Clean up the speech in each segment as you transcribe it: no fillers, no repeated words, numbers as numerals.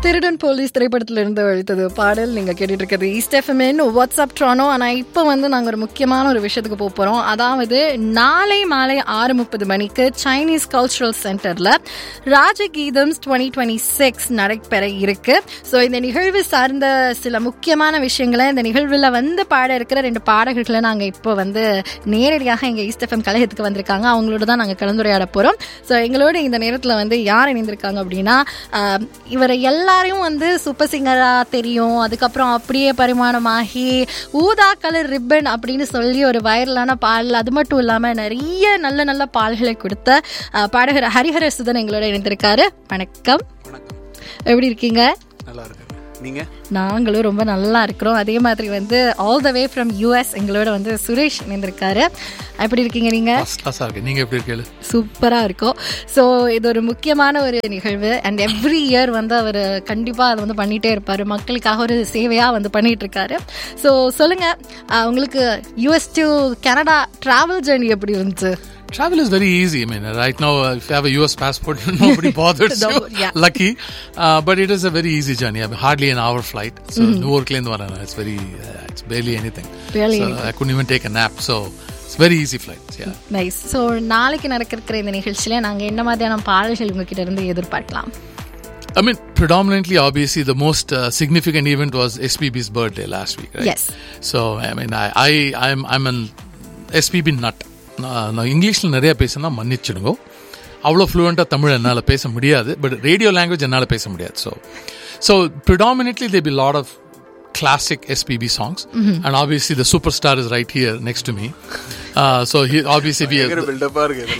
திருடன் போலீஸ் திரைப்படத்துல இருந்து அழித்தது பாடல் நீங்க கேட்டுட்டு இருக்கிறது ஈஸ்ட் எஃப்எம் வாட்ஸ்அப் ட்ரானோ. ஆனா இப்போ நாங்க ஒரு முக்கியமான ஒரு விஷயத்துக்கு போக போறோம். அதாவது நாளை மாலை 6:30 மணிக்கு சைனீஸ் கல்ச்சுரல் சென்டர்ல ராஜகீதம் 2026 நடைபெற இருக்கு. ஸோ இந்த நிகழ்வு சார்ந்த சில முக்கியமான விஷயங்களை இந்த நிகழ்வுல பாட இருக்கிற 2 பாடகர்களை நாங்க இப்போ நேரடியாக எங்க ஈஸ்ட் எஃப்எம் கழகத்துக்கு வந்திருக்காங்க. அவங்களோட தான் நாங்க கலந்துரையாட போறோம். ஸோ எங்களோட இந்த நேரத்துல யார் இணைந்திருக்காங்க அப்படின்னா, இவரை எல்லாரையும் சூப்பர் சிங்கரா தெரியும். அதுக்கப்புறம் அப்படியே பரிமாணமாகி ஊதா கலர் ரிப்பன் அப்படின்னு சொல்லி ஒரு வைரலான பாடல், அது மட்டும் இல்லாம நிறைய நல்ல நல்ல பாடல்களை கொடுத்த பாடகர் ஹரிஹர சுதன் எங்களோட இணைந்திருக்காரு. வணக்கம். எப்படி இருக்கீங்க? நல்லா இருக்கு. நீங்க? நாங்களும் ரொம்ப நல்லா இருக்கிறோம். அதே மாதிரி all the way from US எங்களோட சுரேஷ் இணைந்திருக்காரு. எப்படி இருக்கீங்க நீங்க? நீங்க எப்படி இருக்கீங்க? சூப்பரா இருக்கும். ஸோ இது ஒரு முக்கியமான ஒரு நிகழ்வு. அண்ட் எவ்ரி இயர் அவர் கண்டிப்பா அதை பண்ணிட்டே இருப்பாரு. மக்களுக்காக ஒரு சேவையா பண்ணிட்டு இருக்காரு. ஸோ சொல்லுங்க, உங்களுக்கு US to Canada travel journey எப்படி இருந்துச்சு? Travel is very easy. I mean, right now, if you have a US passport, nobody bothers you. Yeah. Lucky. But it is a very easy journey. I mean, hardly an hour flight. So, Newark, it's very, it's barely anything. Barely so, anything. I couldn't even take a nap. So, it's very easy flight. Yeah. Nice. So, நாளைக்கு நடக்கிற இந்த நிகழ்ச்சியில நாங்க என்ன மாதிரியான பாடல்கள் உங்ககிட்ட இருந்து எதிர்பார்க்கலாம்? I mean, predominantly, obviously, the most significant event was SPB's birthday last week, right? Yes. So, I mean, I'm an SPB nut. நான் இங்கிலீஷில் நிறைய பேசினா மன்னிச்சிடுங்க. அவ்வளோ ஃப்ளூவெண்ட்டாக தமிழ் என்னால் பேச முடியாது. பட் ரேடியோ லாங்குவேஜ் என்னால் பேச முடியாது. So predominantly there be lot of classic SPB songs, and obviously the superstar is right here next to me. So he obviously we build-up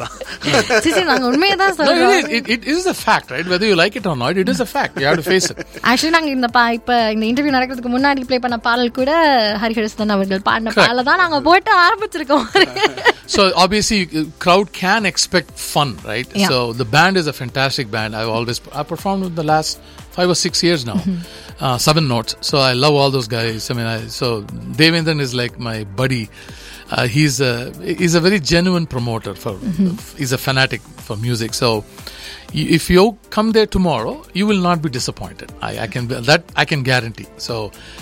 நாங்க உண்மையை தான் சொல்றோம். It is a fact, right? Whether you like it or not, it is a fact. You have to face it. Actually நாங்க இப்ப இந்த interview நடக்கிறதுக்கு முன்னாடி play பண்ண பாடல் கூட ஹரிஹரசுதன் அவர்கள் பாடின பாடல தான் நாங்க போட்டு ஆரம்பிச்சிருக்கோம். So obviously crowd can expect fun, right? Yeah. So the band is a fantastic band. I performed with the last 5 or 6 years now. 7 Notes. So I love all those guys. I mean, so Devendran is like my buddy. He's a very genuine promoter he's a fanatic for music. So if you come there tomorrow, you will not be disappointed. I can guarantee. So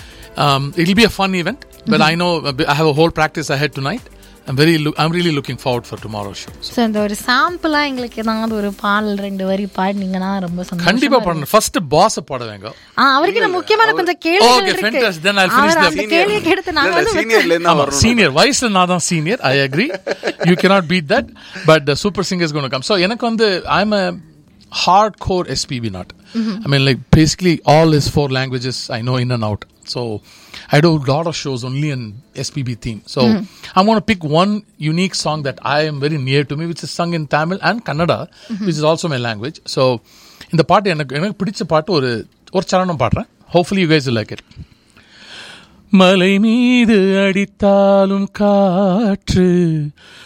it'll be a fun event, but I know I have a whole practice ahead tonight. I'm really looking forward for tomorrow's show. So இந்த ஒரு சாம்பிளா எங்களுக்கு ஏதாவது ஒரு பாடல் 2 வரி பாடினீங்கன்னா ரொம்ப சந்தோஷமா. கண்டிப்பா பாடுறேன். First pass பாடுவேங்க. அவருக்கு கொஞ்சமான கொஞ்சம் கேள்விகள் இருக்கு. Okay, fantastic. Then I'll finish the கேள்வியை கேட்டு நாங்க சீனியர்ல என்ன வரணும்? சீனியர் வயசுல நான் தான் senior. I agree. You cannot beat that. But the super singer is going to come. So எனக்கு I'm a hardcore SPB nut. I mean, like basically all his 4 languages I know in and out. So I do a lot of shows only in SPB theme. So I'm going to pick one unique song that I am very near to me, which is sung in Tamil and Kannada, which is also my language. So in the part எனக்கு பிடிச்ச பாட்டு ஒரு சரணம் பாடுறேன். Hopefully you guys will like it. மலை மீது அடித்தாலும் காற்று